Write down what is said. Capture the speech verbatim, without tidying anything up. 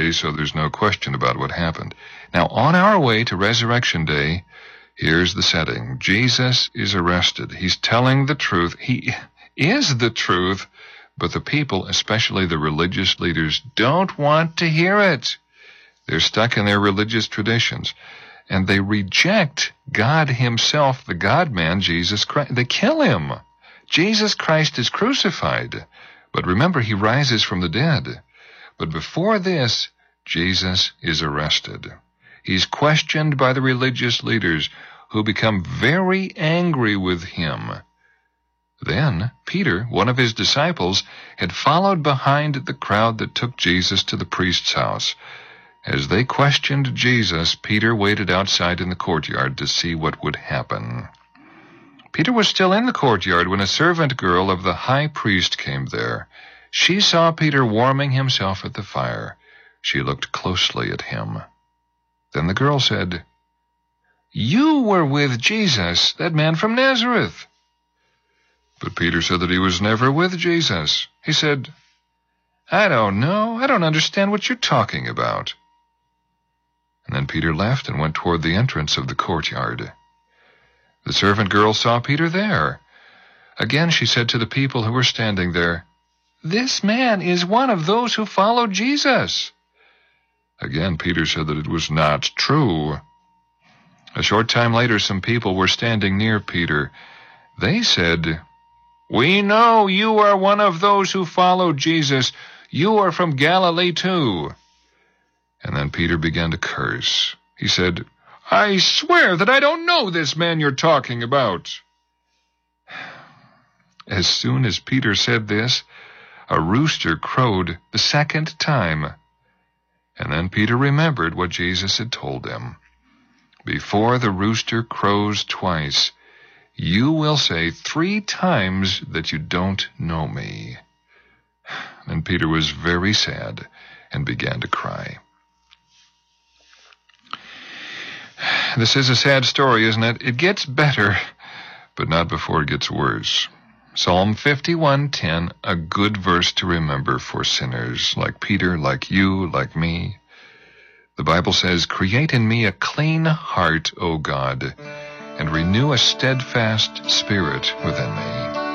day, so there's no question about what happened. Now, on our way to Resurrection Day, here's the setting. Jesus is arrested. He's telling the truth. He is the truth, but the people, especially the religious leaders, don't want to hear it. They're stuck in their religious traditions, and they reject God himself, the God-man, Jesus Christ. They kill him. Jesus Christ is crucified, but remember, he rises from the dead. But before this, Jesus is arrested. He's questioned by the religious leaders, who become very angry with him. Then Peter, one of his disciples, had followed behind the crowd that took Jesus to the priest's house. As they questioned Jesus, Peter waited outside in the courtyard to see what would happen. Peter was still in the courtyard when a servant girl of the high priest came there. She saw Peter warming himself at the fire. She looked closely at him. Then the girl said, "You were with Jesus, that man from Nazareth." But Peter said that he was never with Jesus. He said, "I don't know. I don't understand what you're talking about." And then Peter left and went toward the entrance of the courtyard. The servant girl saw Peter there. Again she said to the people who were standing there, "This man is one of those who followed Jesus." Again Peter said that it was not true. A short time later, some people were standing near Peter. They said, "We know you are one of those who followed Jesus. You are from Galilee too." And then Peter began to curse. He said, "I swear that I don't know this man you're talking about." As soon as Peter said this, a rooster crowed the second time. And then Peter remembered what Jesus had told him. "Before the rooster crows twice, you will say three times that you don't know me." And Peter was very sad and began to cry. This is a sad story, isn't it? It gets better, but not before it gets worse. Psalm fifty-one ten, a good verse to remember for sinners like Peter, like you, like me. The Bible says, "Create in me a clean heart, O God, and renew a steadfast spirit within me."